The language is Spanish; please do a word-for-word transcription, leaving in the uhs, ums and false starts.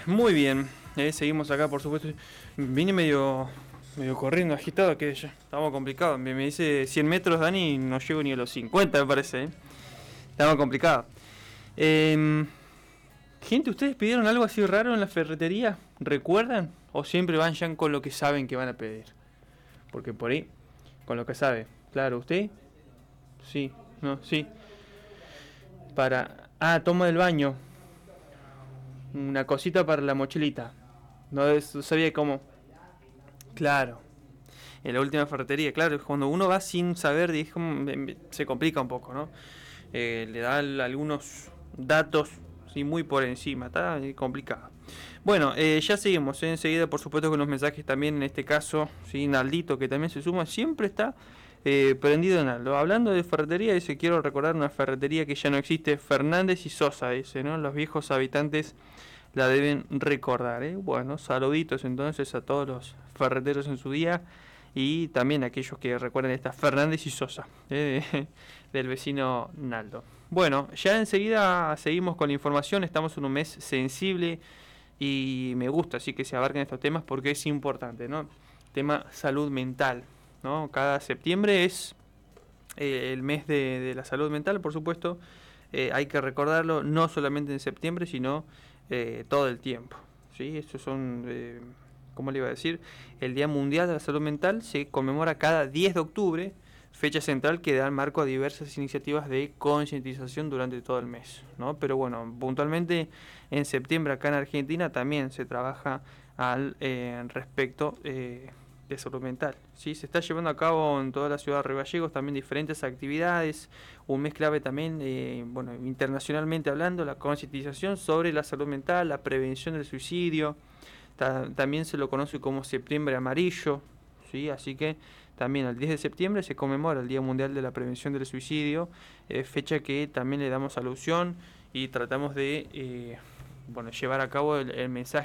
Muy bien, eh, seguimos acá, por supuesto. Vine medio medio corriendo, agitado, que ya estamos complicados. Me, me dice cien metros, Dani, y no llego ni a los cincuenta, me parece. Eh. Estamos complicados. Eh, gente, ¿ustedes pidieron algo así raro en la ferretería? ¿Recuerdan? ¿O siempre van ya con lo que saben que van a pedir? Porque por ahí, con lo que sabe. Claro, ¿usted? Sí, no, sí. Para... Ah, toma del baño. Una cosita para la mochilita. No, es- no sabía cómo. Claro. En la última ferretería, claro, cuando uno va sin saber, dijo, se complica un poco, ¿no? Eh, le da algunos datos sí, muy por encima, está complicado. Bueno, eh, ya seguimos, ¿eh? Enseguida, por supuesto, con los mensajes también, en este caso, ¿sí? Naldito, que también se suma, siempre está eh, prendido en algo. Hablando de ferretería, dice, quiero recordar una ferretería que ya no existe, Fernández y Sosa, dice, ¿no? Los viejos habitantes la deben recordar, ¿eh? Bueno, saluditos entonces a todos los ferreteros en su día y también a aquellos que recuerden esta Fernández y Sosa, ¿eh? Del vecino Naldo. Bueno, ya enseguida seguimos con la información, estamos en un mes sensible y me gusta así que se abarquen estos temas porque es importante, ¿no? Tema salud mental, ¿no? Cada septiembre es eh, el mes de, de la salud mental, por supuesto, eh, hay que recordarlo no solamente en septiembre, sino eh, todo el tiempo, ¿sí? Estos son, eh, ¿cómo le iba a decir? El Día Mundial de la Salud Mental se conmemora cada diez de octubre, fecha central que da marco a diversas iniciativas de concientización durante todo el mes, ¿no? Pero bueno, puntualmente en septiembre acá en Argentina también se trabaja al eh, respecto eh, de salud mental, ¿sí? Se está llevando a cabo en toda la ciudad de Río Gallegos también diferentes actividades, un mes clave también, eh, bueno, internacionalmente hablando, la concientización sobre la salud mental, la prevención del suicidio, ta también se lo conoce como septiembre amarillo, ¿sí? Así que también el diez de septiembre se conmemora el Día Mundial de la Prevención del Suicidio, eh, fecha que también le damos alusión y tratamos de eh, bueno, llevar a cabo el, el mensaje